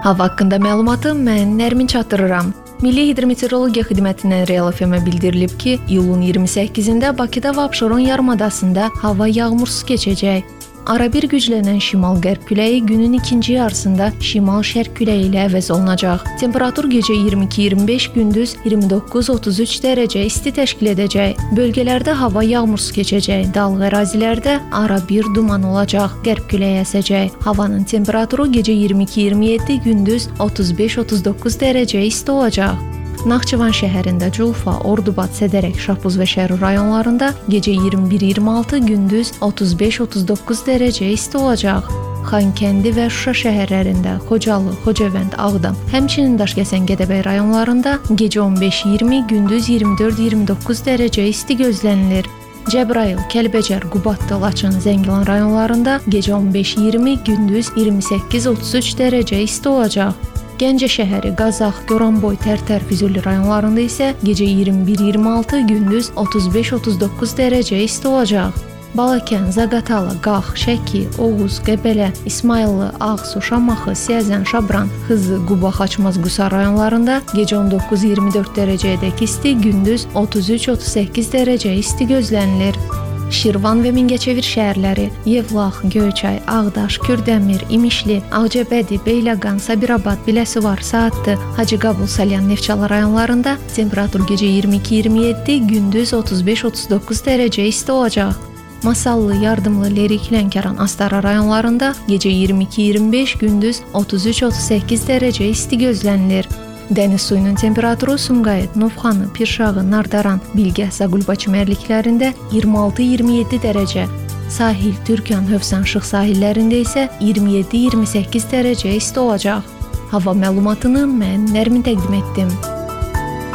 Hava haqqında məlumatı mən Nərmin çatdırıram. Milli Hidrometeorologiya Xidmətindən Real FM-ə bildirilib ki, iyulun 28-də Bakıda və Abşeron yarımadasında hava yağmursuz keçəcək. Arabir güclənən şimal-qərb küləyi günün ikinci yarısında şimal-şərq küləyi ilə əvəz olunacaq. Temperatur gecə 22-25, gündüz 29-33 dərəcə isti təşkil edəcək. Bölgələrdə hava yağmursuz keçəcək. Dağlıq ərazilərdə arabir duman olacaq. Qərb küləyi əsəcək. Havanın temperaturu gecə 22-27, gündüz 35-39 dərəcə isti olacaq. Naxçıvan şəhərində Culfa, Ordubad, Sədərək, Şapuz və Şərur rayonlarında gecə 21-26, gündüz 35-39 dərəcə isti olacaq. Xankəndi və Şuşa şəhərlərində, Xocalı, Xocavənd, Ağdam, həmçinin Daşkəsən, Gədəbəy rayonlarında gecə 15-20, gündüz 24-29 dərəcə isti gözlənilir. Cəbrayıl, Kəlbəcər, Qubadlı, Laçın, Zəngilan rayonlarında gecə 15-20, gündüz 28-33 dərəcə isti olacaq. Gəncə şəhəri, Qazax, Goranboy, Tərtər, Füzuli rayonlarında isə gecə 21-26, gündüz 35-39 dərəcə isti olacaq. Balakən, Zaqatala, Qax, Şəki, Oğuz, Qəbələ, İsmayıllı, Ağsu, Şamaxı, Siyəzən, Şabran, Xızı, Quba, Xaçmaz, Qusar rayonlarında gecə 19-24 dərəcəyədək isti, gündüz 33-38 dərəcə isti gözlənilir. Şirvan və Mingəçevir şəhərləri, Yevlax, Göyçay, Ağdaş, Kürdəmir, İmişli, Ağcabədi, Beyləqan, Sabirabad, Biləsuvar, Saatlı, Hacıqabul, Salyan, Neftçala rayonlarında temperatur gecə 22-27, gündüz 35-39 dərəcə isti olacaq. Masallı, Yardımlı, Lerik, Lənkəran, Astara rayonlarında gecə 22-25, gündüz 33-38 dərəcə isti gözlənilir. Dəniz suyunun temperaturu Sumqayıt, Novxanı, Pirşağı, Nardaran, Bilgəh, Zaqulba çimərliklərində 26-27 dərəcə, sahil, Türkan, Hövsan, Şıx sahillərində isə 27-28 dərəcə isti olacaq. Hava məlumatını mən Nərmin təqdim etdim.